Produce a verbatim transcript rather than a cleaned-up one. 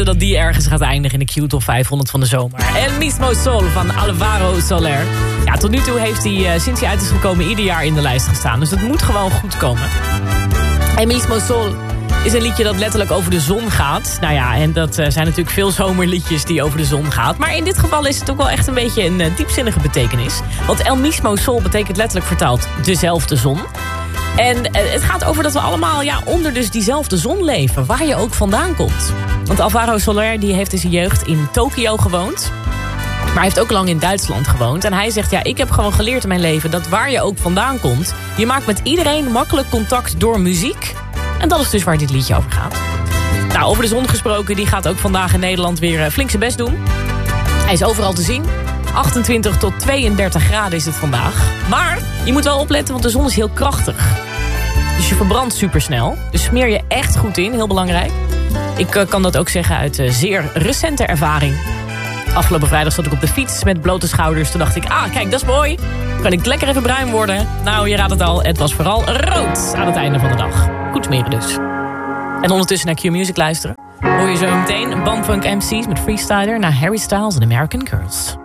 verwachten dat die ergens gaat eindigen in de Q-top vijfhonderd van de zomer. El Mismo Sol van Alvaro Soler. Ja, tot nu toe heeft hij, uh, sinds hij uit is gekomen, ieder jaar in de lijst gestaan. Dus dat moet gewoon goed komen. El Mismo Sol is een liedje dat letterlijk over de zon gaat. Nou ja, en dat uh, zijn natuurlijk veel zomerliedjes die over de zon gaan. Maar in dit geval is het ook wel echt een beetje een uh, diepzinnige betekenis. Want El Mismo Sol betekent letterlijk vertaald dezelfde zon. En uh, het gaat over dat we allemaal ja, onder dus diezelfde zon leven, waar je ook vandaan komt. Want Alvaro Soler die heeft in zijn jeugd in Tokio gewoond. Maar hij heeft ook lang in Duitsland gewoond. En hij zegt, ja, ik heb gewoon geleerd in mijn leven dat waar je ook vandaan komt, je maakt met iedereen makkelijk contact door muziek. En dat is dus waar dit liedje over gaat. Nou, over de zon gesproken, die gaat ook vandaag in Nederland weer flink zijn best doen. Hij is overal te zien. achtentwintig tot tweeëndertig graden is het vandaag. Maar je moet wel opletten, want de zon is heel krachtig. Dus je verbrandt supersnel. Dus smeer je echt goed in, heel belangrijk. Ik uh, kan dat ook zeggen uit uh, zeer recente ervaring. Afgelopen vrijdag zat ik op de fiets met blote schouders. Toen dacht ik, ah, kijk, dat is mooi. Kan ik lekker even bruin worden? Nou, je raadt het al, het was vooral rood aan het einde van de dag. Goed smeren dus. En ondertussen naar Q-Music luisteren. Hoor je zo meteen Bumfunk M C's met Freestyler naar Harry Styles en American Girls.